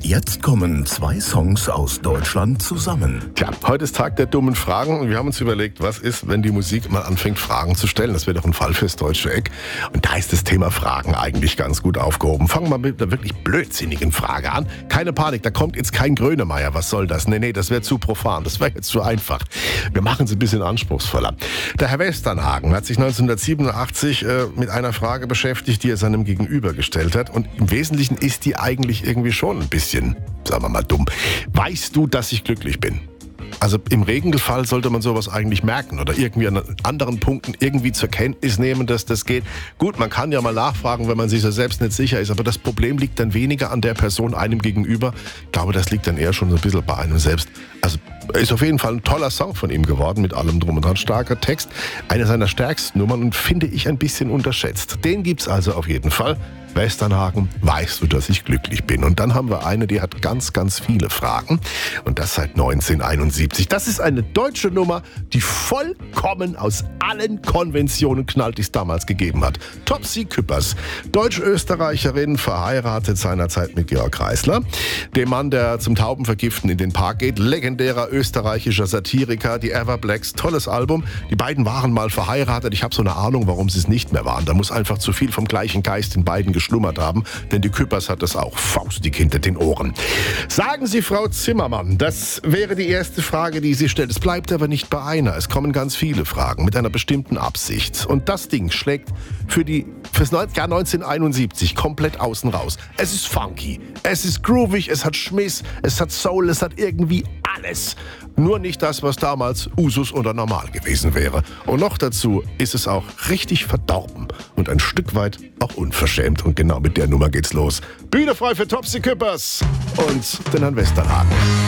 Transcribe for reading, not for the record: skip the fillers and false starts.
Jetzt kommen zwei Songs aus Deutschland zusammen. Tja, heute ist Tag der dummen Fragen und wir haben uns überlegt, was ist, wenn die Musik mal anfängt, Fragen zu stellen. Das wäre doch ein Fall fürs deutsche Eck. Und da ist das Thema Fragen eigentlich ganz gut aufgehoben. Fangen wir mit einer wirklich blödsinnigen Frage an. Keine Panik, da kommt jetzt kein Grönemeyer. Was soll das? Nee, das wäre zu profan. Das wäre jetzt zu einfach. Wir machen es ein bisschen anspruchsvoller. Der Herr Westernhagen hat sich 1987 mit einer Frage beschäftigt, die er seinem Gegenüber gestellt hat. Und im Wesentlichen ist die eigentlich irgendwie schon ein bisschen, sagen wir mal, dumm. Weißt du, dass ich glücklich bin? Also im Regelfall sollte man sowas eigentlich merken oder irgendwie an anderen Punkten irgendwie zur Kenntnis nehmen, dass das geht. Gut, man kann ja mal nachfragen, wenn man sich so selbst nicht sicher ist, aber das Problem liegt dann weniger an der Person einem gegenüber. Ich glaube, das liegt dann eher schon so ein bisschen bei einem selbst. Also ist auf jeden Fall ein toller Song von ihm geworden, mit allem drum und dran. Starker Text, eine seiner stärksten Nummern und finde ich ein bisschen unterschätzt. Den gibt's also auf jeden Fall. Westernhagen, weißt du, dass ich glücklich bin? Und dann haben wir eine, die hat ganz, ganz viele Fragen. Und das seit 1971. Das ist eine deutsche Nummer, die vollkommen aus allen Konventionen knallt, die es damals gegeben hat. Topsy Küppers, Deutsch-Österreicherin, verheiratet seinerzeit mit Georg Kreisler. Dem Mann, der zum Taubenvergiften in den Park geht. Legendärer österreichischer Satiriker, die Everblacks, tolles Album. Die beiden waren mal verheiratet. Ich habe so eine Ahnung, warum sie es nicht mehr waren. Da muss einfach zu viel vom gleichen Geist in beiden geschlummert haben, denn die Küppers hat das auch faustig hinter den Ohren. Sagen Sie, Frau Zimmermann, das wäre die erste Frage, die sie stellt. Es bleibt aber nicht bei einer. Es kommen ganz viele Fragen mit einer bestimmten Absicht. Und das Ding schlägt fürs Jahr 1971 komplett außen raus. Es ist funky, es ist groovig, es hat Schmiss, es hat Soul, es hat irgendwie alles. Nur nicht das, was damals Usus oder normal gewesen wäre. Und noch dazu ist es auch richtig verdorben und ein Stück weit auch unverschämt. Und genau mit der Nummer geht's los. Bühne frei für Topsy Küppers und den Herrn Westernhagen.